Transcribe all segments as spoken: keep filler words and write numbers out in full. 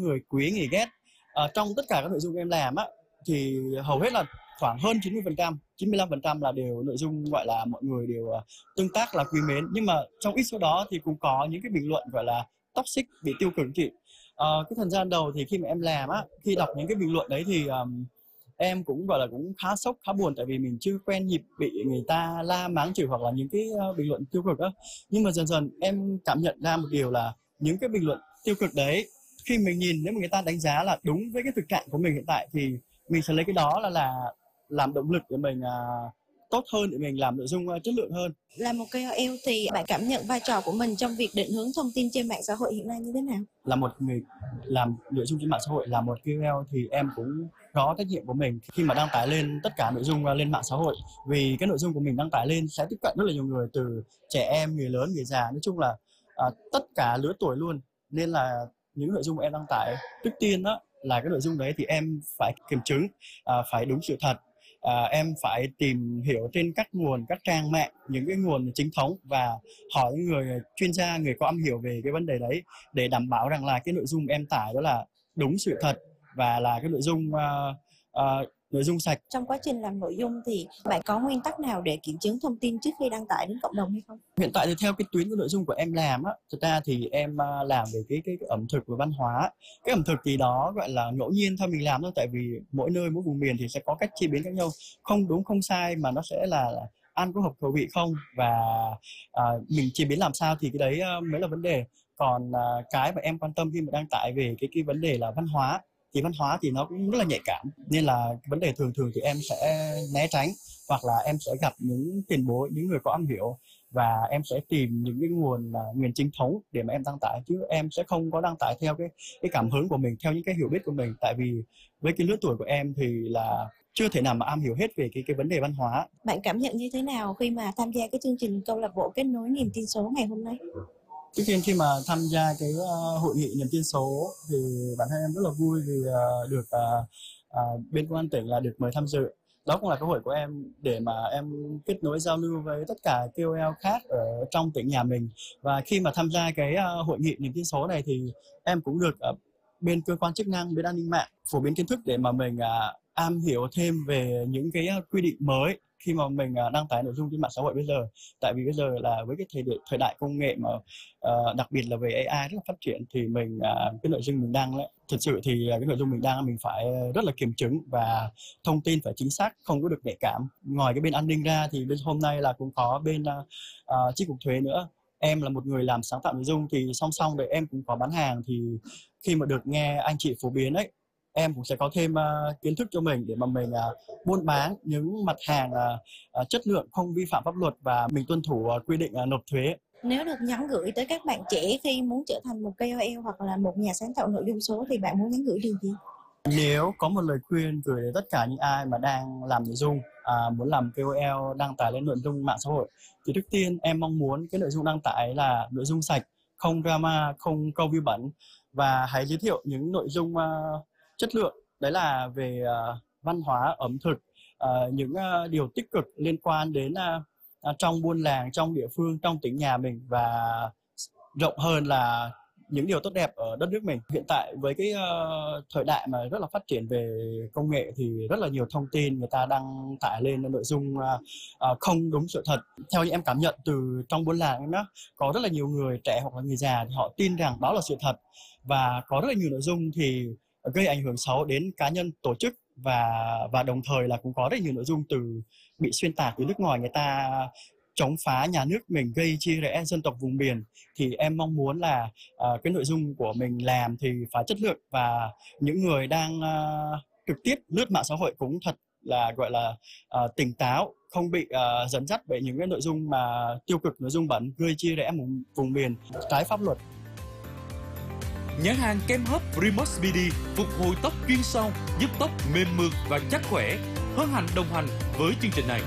người quý người ghét. À, trong tất cả các nội dung em làm á thì hầu hết là khoảng hơn chín mươi phần trăm, chín mươi lăm phần trăm là đều nội dung gọi là mọi người đều tương tác là quý mến, nhưng mà trong ít số đó thì cũng có những cái bình luận gọi là toxic, bị tiêu cực chị. À, cái thời gian đầu thì khi mà em làm á, khi đọc những cái bình luận đấy thì um, em cũng gọi là cũng khá sốc, khá buồn, tại vì mình chưa quen nhịp bị người ta la mắng chửi hoặc là những cái uh, bình luận tiêu cực á. Nhưng mà dần dần em cảm nhận ra một điều là những cái bình luận tiêu cực đấy, khi mình nhìn nếu mà người ta đánh giá là đúng với cái thực trạng của mình hiện tại thì mình sẽ lấy cái đó là là làm động lực để mình uh, tốt hơn, để mình làm nội dung uh, chất lượng hơn. Là một ca o lờ thì bạn cảm nhận vai trò của mình trong việc định hướng thông tin trên mạng xã hội hiện nay như thế nào? Là một người làm nội dung trên mạng xã hội, là một ca o lờ thì em cũng có trách nhiệm của mình khi mà đăng tải lên tất cả nội dung lên mạng xã hội, vì cái nội dung của mình đăng tải lên sẽ tiếp cận rất là nhiều người, từ trẻ em, người lớn, người già, nói chung là à, tất cả lứa tuổi luôn. Nên là những nội dung em đăng tải, trước tiên đó là cái nội dung đấy thì em phải kiểm chứng, à, phải đúng sự thật. À, em phải tìm hiểu trên các nguồn, các trang mạng, những cái nguồn chính thống và hỏi những người chuyên gia, người có am hiểu về cái vấn đề đấy, để đảm bảo rằng là cái nội dung em tải đó là đúng sự thật và là cái nội dung uh, uh, nội dung sạch. Trong quá trình làm nội dung thì bạn có nguyên tắc nào để kiểm chứng thông tin trước khi đăng tải đến cộng đồng hay không? Hiện tại thì theo cái tuyến của nội dung của em làm á, thực ra thì em làm về cái, cái cái ẩm thực và văn hóa. Cái ẩm thực thì đó gọi là ngẫu nhiên thôi, mình làm thôi, tại vì mỗi nơi mỗi vùng miền thì sẽ có cách chế biến khác nhau, không đúng không sai, mà nó sẽ là ăn có hợp khẩu vị không, và à, mình chế biến làm sao thì cái đấy mới là vấn đề. Còn à, cái mà em quan tâm khi mà đăng tải về cái cái vấn đề là văn hóa, thì văn hóa thì nó cũng rất là nhạy cảm, nên là vấn đề thường thường thì em sẽ né tránh, hoặc là em sẽ gặp những tiền bối, những người có am hiểu, và em sẽ tìm những cái nguồn uh, nguồn chính thống để mà em đăng tải, chứ em sẽ không có đăng tải theo cái cái cảm hứng của mình, theo những cái hiểu biết của mình, tại vì với cái lứa tuổi của em thì là chưa thể nào mà am hiểu hết về cái cái vấn đề văn hóa. Bạn cảm nhận như thế nào khi mà tham gia cái chương trình câu lạc bộ kết nối niềm tin số ngày hôm nay? Trước tiên khi mà tham gia cái uh, hội nghị niềm tin số thì bản thân em rất là vui vì uh, được uh, uh, bên công an tỉnh là được mời tham dự. Đó cũng là cơ hội của em để mà em kết nối giao lưu với tất cả ca o lờ khác ở trong tỉnh nhà mình. Và khi mà tham gia cái uh, hội nghị niềm tin số này thì em cũng được uh, bên cơ quan chức năng, bên an ninh mạng phổ biến kiến thức để mà mình uh, am hiểu thêm về những cái uh, quy định mới khi mà mình uh, đăng tải nội dung trên mạng xã hội bây giờ. Tại vì bây giờ là với cái thời, thời đại công nghệ mà uh, đặc biệt là về a i rất là phát triển, thì mình uh, cái nội dung mình đăng đấy, thực sự thì uh, cái nội dung mình đăng mình phải rất là kiểm chứng và thông tin phải chính xác, không có được nhạy cảm. Ngoài cái bên an ninh ra thì bên hôm nay là cũng có bên uh, uh, chi cục thuế nữa. Em là một người làm sáng tạo nội dung thì song song đấy em cũng có bán hàng, thì khi mà được nghe anh chị phổ biến ấy, em cũng sẽ có thêm uh, kiến thức cho mình để mà mình uh, buôn bán những mặt hàng uh, uh, chất lượng, không vi phạm pháp luật và mình tuân thủ uh, quy định uh, nộp thuế. Nếu được nhắn gửi tới các bạn trẻ khi muốn trở thành một ca o lờ hoặc là một nhà sáng tạo nội dung số thì bạn muốn nhắn gửi điều gì? Nếu có một lời khuyên gửi đến tất cả những ai mà đang làm nội dung, à, muốn làm ca o lờ, đăng tải lên nội dung mạng xã hội, thì trước tiên em mong muốn cái nội dung đăng tải là nội dung sạch, không drama, không câu view bẩn, và hãy giới thiệu những nội dung uh, chất lượng, đấy là về uh, văn hóa, ẩm thực, uh, những uh, điều tích cực liên quan đến uh, uh, trong buôn làng, trong địa phương, trong tỉnh nhà mình, và rộng hơn là những điều tốt đẹp ở đất nước mình. Hiện tại với cái uh, thời đại mà rất là phát triển về công nghệ thì rất là nhiều thông tin người ta đăng tải lên nội dung uh, uh, không đúng sự thật. Theo như em cảm nhận từ trong buôn làng em đó, có rất là nhiều người trẻ hoặc là người già thì họ tin rằng đó là sự thật, và có rất là nhiều nội dung thì gây ảnh hưởng xấu đến cá nhân, tổ chức, và và đồng thời là cũng có rất nhiều nội dung từ bị xuyên tạc từ nước ngoài, người ta chống phá nhà nước mình, gây chia rẽ dân tộc vùng miền. Thì em mong muốn là uh, cái nội dung của mình làm thì phải chất lượng, và những người đang uh, trực tiếp lướt mạng xã hội cũng thật là gọi là uh, tỉnh táo, không bị uh, dẫn dắt bởi những cái nội dung mà tiêu cực, nội dung bẩn, gây chia rẽ vùng, vùng miền, trái pháp luật. Nhãn hàng kem hấp Rimax bê đê phục hồi tóc chuyên sâu, giúp tóc mềm mượt và chắc khỏe. Hân hạnh đồng hành với chương trình này.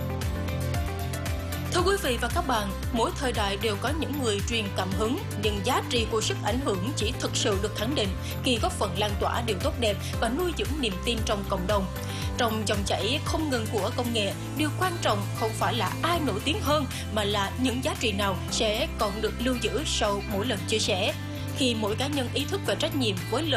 Thưa quý vị và các bạn, mỗi thời đại đều có những người truyền cảm hứng, nhưng giá trị của sức ảnh hưởng chỉ thực sự được khẳng định khi góp phần lan tỏa điều tốt đẹp và nuôi dưỡng niềm tin trong cộng đồng. Trong dòng chảy không ngừng của công nghệ, điều quan trọng không phải là ai nổi tiếng hơn, mà là những giá trị nào sẽ còn được lưu giữ sau mỗi lần chia sẻ. Khi mỗi cá nhân ý thức về trách nhiệm với lời